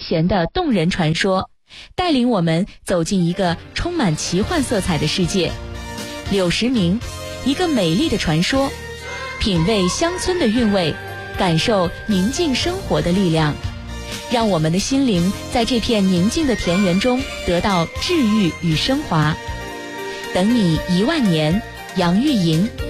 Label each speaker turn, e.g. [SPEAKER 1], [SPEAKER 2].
[SPEAKER 1] 弦的动人传说，带领我们走进一个充满奇幻色彩的世界。柳石鸣，一个美丽的传说，品味乡村的韵味，感受宁静生活的力量，让我们的心灵在这片宁静的田园中得到治愈与升华。等你1万年，杨钰莹。